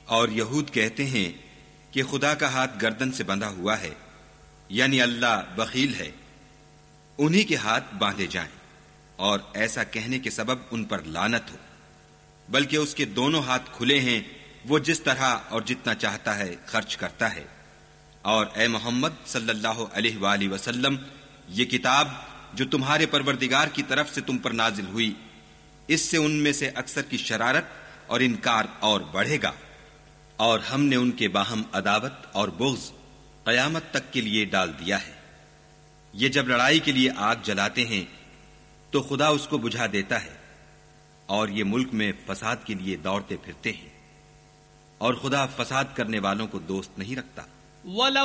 और यहूद कहते हैं कि खुदा का हाथ गर्दन से बंधा हुआ है, यानी अल्लाह बखील है, उन्हीं के हाथ बांधे जाएं, और ऐसा कहने के सबब उन पर लानत हो। बल्कि उसके दोनों हाथ खुले हैं, वो जिस तरह और जितना चाहता है खर्च करता है। और ए मोहम्मद सल्लल्लाहु अलैहि वसल्लम, ये किताब जो तुम्हारे परवरदिगार की तरफ से तुम पर नाजिल हुई, इससे उनमें से अक्सर की शरारत और इनकार और बढ़ेगा, और हमने उनके बाहम अदावत और बुग़्ज़ क़यामत तक के लिए डाल दिया है। ये जब लड़ाई के लिए आग जलाते हैं तो खुदा उसको बुझा देता है, और ये मुल्क में फसाद के लिए दौड़ते फिरते हैं, और खुदा फसाद करने वालों को दोस्त नहीं रखता।